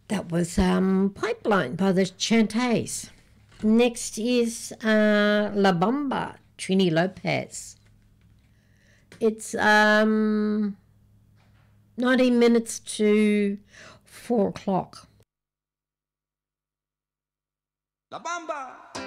That was Pipeline by the Chantays. Next is La Bamba, Trini Lopez. It's 19 minutes to 4 o'clock. La Bamba!